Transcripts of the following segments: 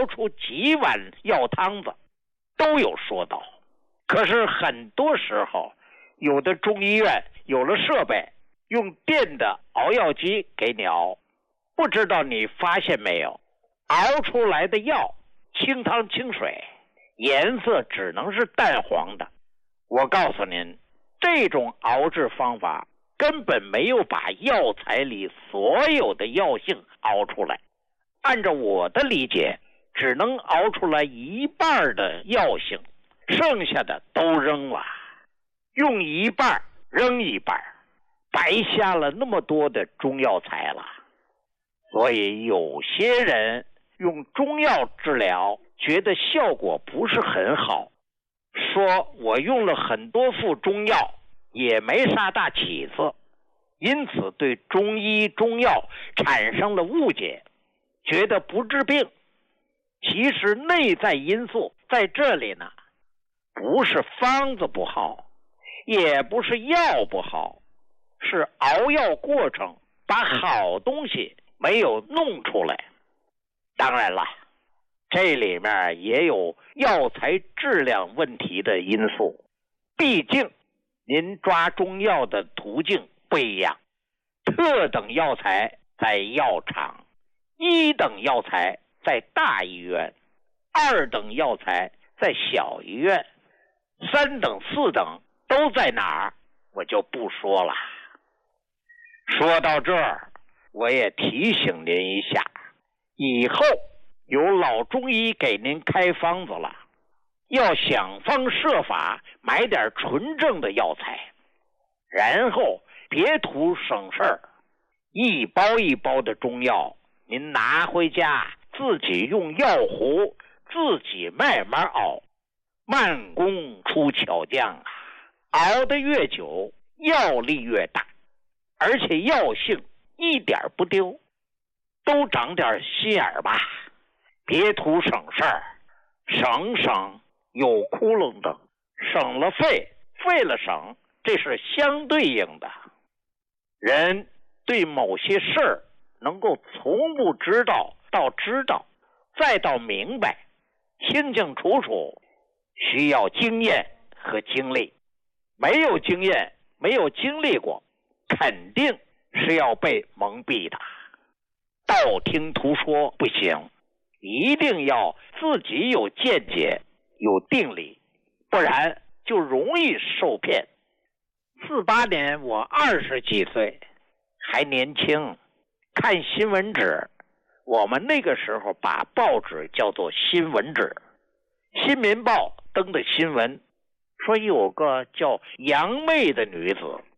熬出几碗药汤子，都有说道。可是很多时候，有的中医院有了设备，用电的熬药机给你熬，不知道你发现没有，熬出来的药清汤清水，颜色只能是淡黄的。我告诉您，这种熬制方法根本没有把药材里所有的药性熬出来。按照我的理解，只能熬出来一半的药性，剩下的都扔了，用一半扔一半，白瞎了那么多的中药材了。所以有些人用中药治疗，觉得效果不是很好，说我用了很多副中药，也没啥大起色，因此对中医中药产生了误解，觉得不治病。其实内在因素在这里呢，不是方子不好，也不是药不好，是熬药过程把好东西没有弄出来。当然了，这里面也有药材质量问题的因素，毕竟您抓中药的途径不一样，特等药材在药厂，一等药材在大医院，二等药材在小医院，三等四等都在哪儿我就不说了。说到这儿，我也提醒您一下，以后有老中医给您开方子了，要想方设法买点纯正的药材，然后别图省事儿，一包一包的中药您拿回家自己用药壶自己慢慢熬，慢工出巧匠啊，熬得越久药力越大，而且药性一点不丢。都长点心眼吧，别图省事儿，省有窟窿的，省了费，费了省，这是相对应的。人对某些事儿能够从不知道到知道，再到明白，清清楚楚，需要经验和经历。没有经验，没有经历过，肯定是要被蒙蔽的。道听途说不行，一定要自己有见解，有定力，不然就容易受骗。48年我20几岁，还年轻，看新闻纸，我们那个时候把报纸叫做新闻纸。新民报登的新闻说有个叫杨妹的女子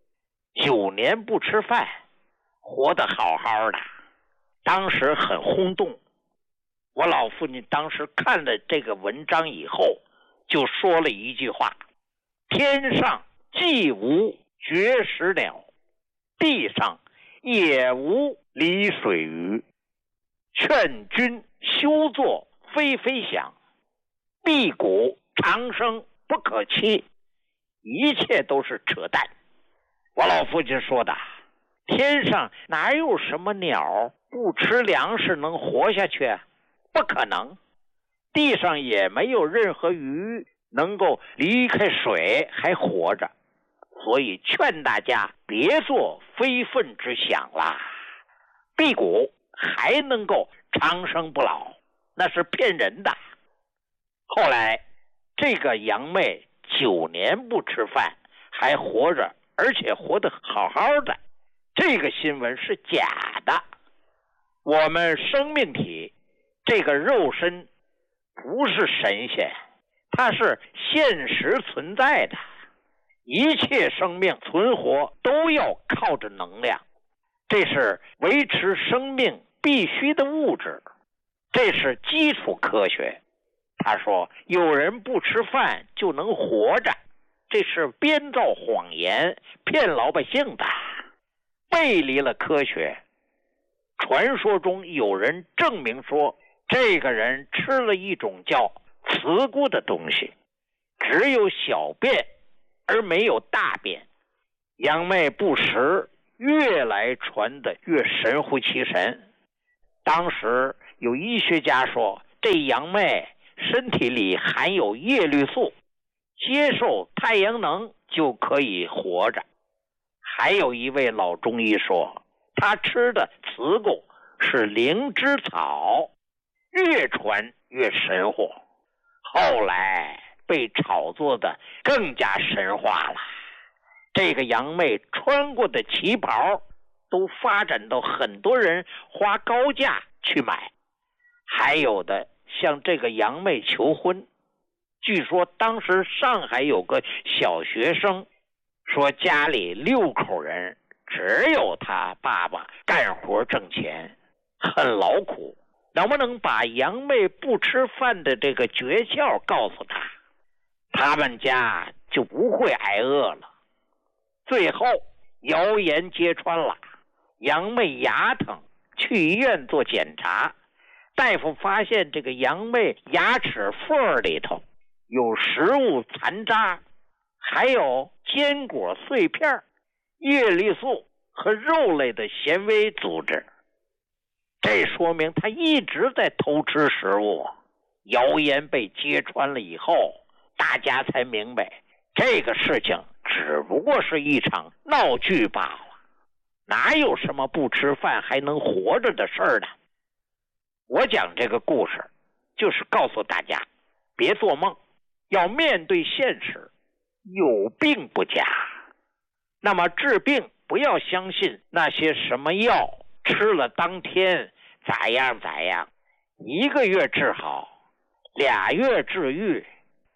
9年不吃饭，活得好好的，当时很轰动。我老父亲当时看了这个文章以后，就说了一句话：天上既无绝食鸟，地上也无离水鱼，劝君休作非非想，辟谷长生不可期。一切都是扯淡。我老父亲说的，天上哪有什么鸟不吃粮食能活下去啊？不可能。地上也没有任何鱼能够离开水还活着，所以劝大家别做非分之想啦。辟谷还能够长生不老，那是骗人的。后来这个杨妹9年不吃饭还活着，而且活得好好的，这个新闻是假的。我们生命体这个肉身不是神仙，它是现实存在的，一切生命存活都要靠着能量，这是维持生命必须的物质，这是基础科学。他说有人不吃饭就能活着，这是编造谎言骗老百姓的，背离了科学。传说中有人证明说，这个人吃了一种叫慈菇的东西，只有小便而没有大便。杨妹不食，越来传得越神乎其神。当时有医学家说， 这杨妹身体里含有叶绿素，接受太阳能就可以活着。还有一位老中医说，他吃的磁骨是灵芝草，越传越神乎。后来被炒作的更加神话了。这个杨妹穿过的旗袍都发展到很多人花高价去买，还有的向这个杨妹求婚。据说当时上海有个小学生说，家里6口人，只有他爸爸干活挣钱，很劳苦，能不能把杨妹不吃饭的这个诀窍告诉他，他们家就不会挨饿了。最后谣言揭穿了，杨妹牙疼，去医院做检查，大夫发现这个杨妹牙齿缝里头有食物残渣，还有坚果碎片、叶绿素和肉类的纤维组织，这说明他一直在偷吃食物。谣言被揭穿了以后，大家才明白这个事情只不过是一场闹剧罢了，哪有什么不吃饭还能活着的事儿呢？我讲这个故事就是告诉大家，别做梦，要面对现实，有病不假。那么治病不要相信那些什么药吃了当天咋样咋样，1个月治好，2月治愈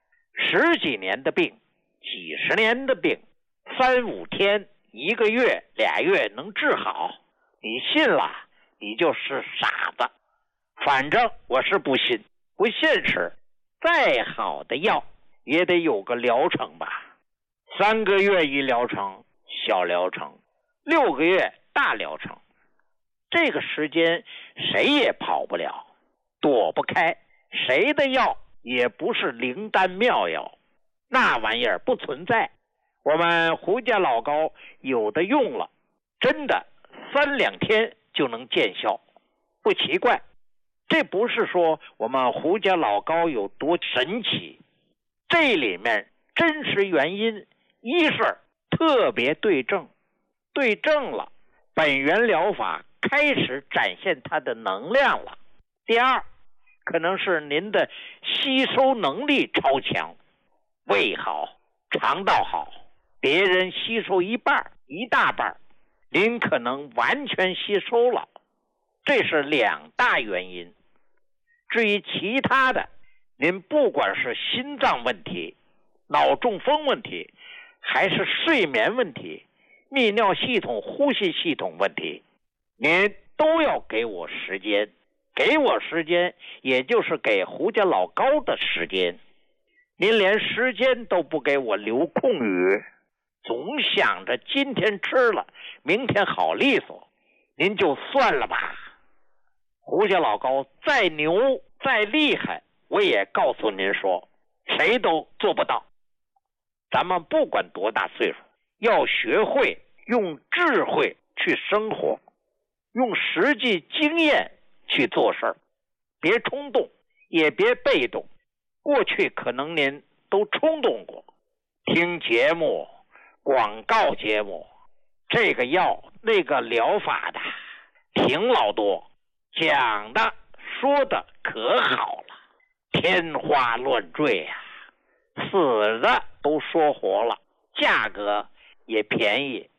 ，10几年的病，几十年的病，3、5天、1个月、2月能治好，你信了你就是傻子。反正我是不信，不现实。再好的药也得有个疗程吧，3个月一疗程，小疗程，6个月大疗程。这个时间谁也跑不了，躲不开，谁的药也不是灵丹妙药，那玩意儿不存在。我们胡家老膏有的用了，真的3、2天就能见效，不奇怪。这不是说我们胡家老膏有多神奇，这里面真实原因，一是特别对症，对症了，本源疗法开始展现它的能量了。第二，可能是您的吸收能力超强，胃好，肠道好，别人吸收一半、一大半，您可能完全吸收了，这是2大原因。至于其他的，您不管是心脏问题、脑中风问题，还是睡眠问题、泌尿系统、呼吸系统问题，您都要给我时间。给我时间，也就是给胡家老膏的时间。您连时间都不给我留空余，总想着今天吃了，明天好利索，您就算了吧。胡家老膏再牛再厉害，我也告诉您说，谁都做不到。咱们不管多大岁数，要学会用智慧去生活，用实际经验去做事儿，别冲动，也别被动。过去可能您都冲动过，听节目、广告节目，这个药那个疗法的挺老多，讲的说的可好了，天花乱坠呀，死的都说活了，价格也便宜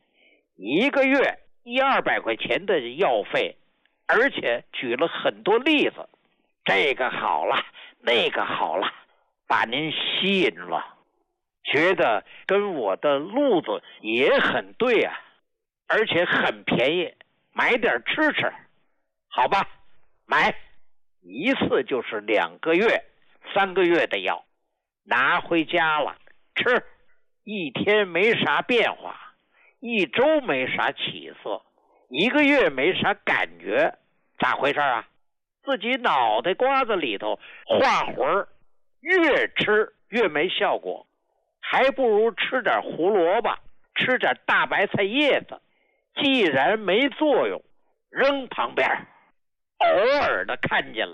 ，1个月100-200块钱的药费，而且举了很多例子，这个好了，那个好了，把您吸引了，觉得跟我的路子也很对啊，而且很便宜，买点吃吃，好吧，买一次就是2个月、3个月的药，拿回家了吃，1天没啥变化，1周没啥起色，1个月没啥感觉，咋回事啊？自己脑袋瓜子里头画魂儿，越吃越没效果，还不如吃点胡萝卜，吃点大白菜叶子，既然没作用，扔旁边，偶尔的看见了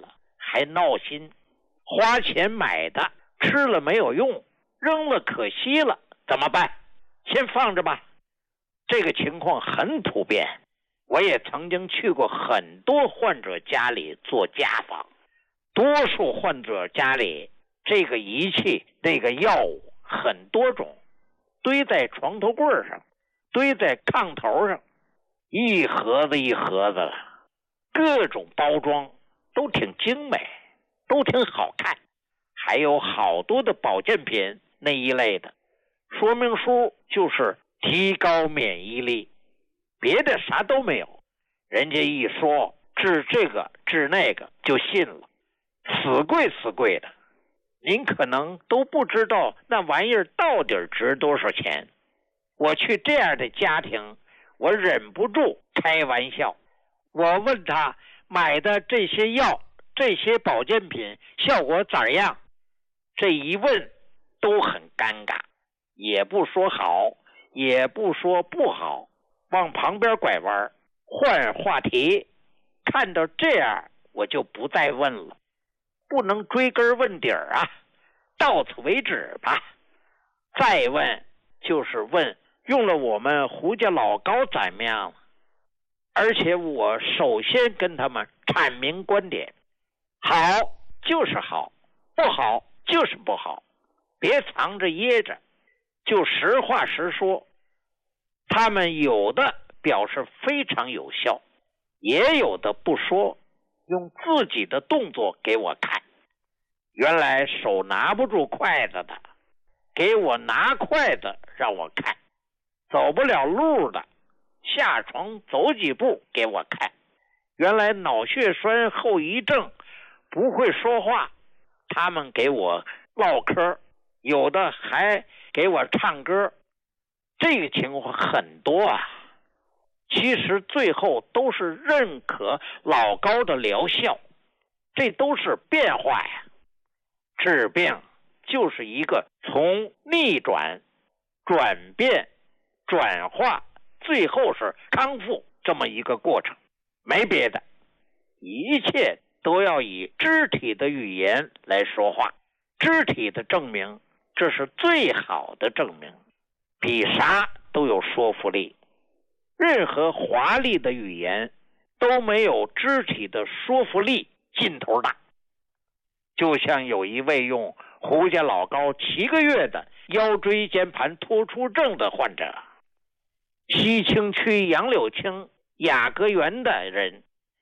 还闹心，花钱买的吃了没有用，扔了可惜了，怎么办？先放着吧。这个情况很普遍，我也曾经去过很多患者家里做家访，多数患者家里这个仪器那个药物很多种，堆在床头柜上，堆在炕头上，一盒子一盒子的，各种包装都挺精美，都挺好看，还有好多的保健品那一类的，说明书就是提高免疫力，别的啥都没有，人家一说治这个治那个就信了，死贵的，您可能都不知道那玩意儿到底值多少钱。我去这样的家庭，我忍不住开玩笑，我问他买的这些药这些保健品效果咋样，这一问都很尴尬，也不说好也不说不好，往旁边拐弯换话题。看到这样我就不再问了，不能追根问底儿啊，到此为止吧。再问就是问用了我们胡家老高怎么样了，而且我首先跟他们阐明观点，好就是好，不好就是不好，别藏着掖着，就实话实说。他们有的表示非常有效，也有的不说，用自己的动作给我看。原来手拿不住筷子的，给我拿筷子让我看；走不了路的，下床走几步给我看。原来脑血栓后遗症不会说话，他们给我唠嗑，有的还给我唱歌。这个情况很多啊。其实最后都是认可老高的疗效，这都是变化呀。治病就是一个从逆转、转变、转化，最后是康复这么一个过程，没别的，一切都要以肢体的语言来说话，肢体的证明，这是最好的证明，比啥都有说服力。任何华丽的语言都没有肢体的说服力劲头大。就像有一位用胡家老高7个月的腰椎间盘突出症的患者，西青区杨柳青雅阁园的人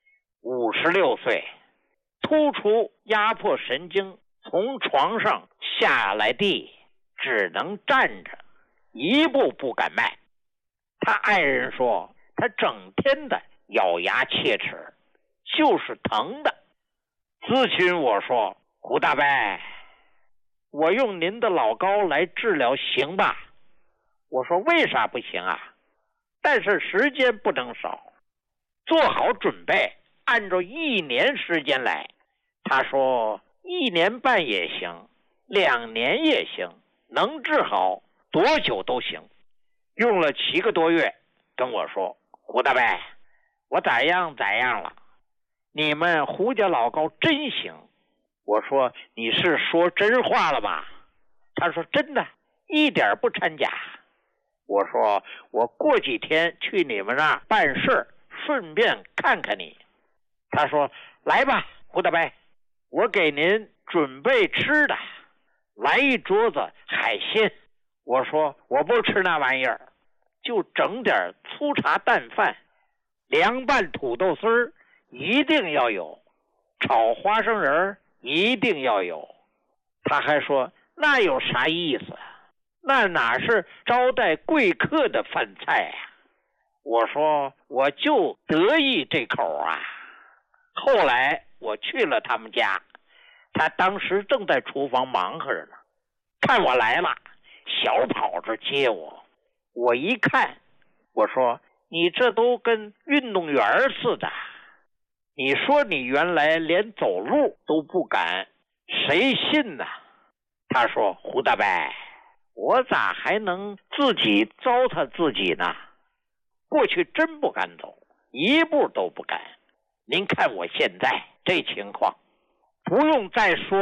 ，56岁，突出压迫神经，从床上下来地只能站着，一步不敢迈。他爱人说他整天的咬牙切齿，就是疼的。咨询我说，胡大伯，我用您的老高来治疗行吧？我说为啥不行啊？但是时间不能少，做好准备，按照1年时间来。他说1年半也行，2年也行，能治好多久都行。用了7个多月，跟我说，胡大伯，我咋样了，你们胡家老高真行。我说你是说真话了吧？他说真的，一点不掺假。我说我过几天去你们那儿办事，顺便看看你。他说来吧，胡大伯，我给您准备吃的，来一桌子海鲜。我说我不吃那玩意儿，就整点粗茶淡饭，凉拌土豆丝儿一定要有，炒花生仁一定要有。他还说那有啥意思，那哪是招待贵客的饭菜啊。我说我就得意这口啊。后来我去了他们家，他当时正在厨房忙活着呢，看我来了，小跑着接我。我一看，我说你这都跟运动员似的，你说你原来连走路都不敢，谁信呢？他说胡大伯，我咋还能自己糟蹋自己呢？过去真不敢走，一步都不敢。您看我现在这情况， 不用再说